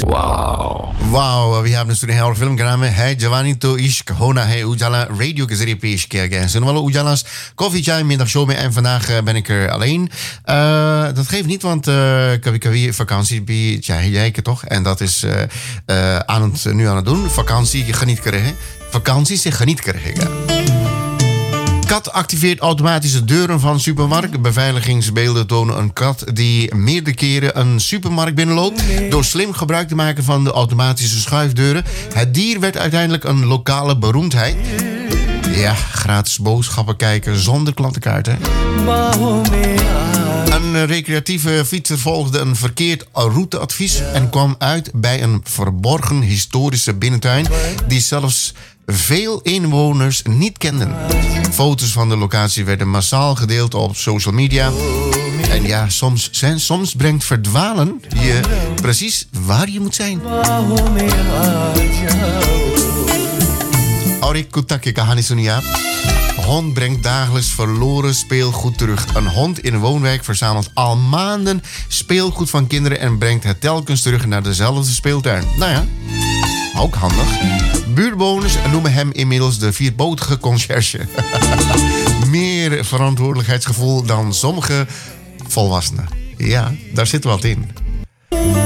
वाओ, अभी आपने सुने हैं और फिल्म का नाम है जवानी तो इश्क होना है उजाला radio के जरिए पेश किया गया है. Zullen we Ujala's koffiechai middagshow mee en vandaag ben ik er alleen. Dat geeft niet, want kawi vakantie bij jij toch? En dat is nu aan het doen. Vakantie geniet krijgen. Vakantie zich geniet krijgen. Kat activeert automatische deuren van supermarkt. Beveiligingsbeelden tonen een kat die meerdere keren een supermarkt binnenloopt door slim gebruik te maken van de automatische schuifdeuren. Het dier werd uiteindelijk een lokale beroemdheid. Ja, gratis boodschappen kijken zonder klantenkaarten. Een recreatieve fietser volgde een verkeerd routeadvies en kwam uit bij een verborgen historische binnentuin die zelfs veel inwoners niet kenden. Foto's van de locatie werden massaal gedeeld op social media. En ja, soms brengt verdwalen je precies waar je moet zijn. Aurik Kutake Kahani Sunia. Hond brengt dagelijks verloren speelgoed terug. Een hond in een woonwijk verzamelt al maanden speelgoed van kinderen en brengt het telkens terug naar dezelfde speeltuin. Nou ja, ook handig. Buurtbewoners noemen hem inmiddels de vierpotige conciërge. Meer verantwoordelijkheidsgevoel dan sommige volwassenen. Ja, daar zit wat in.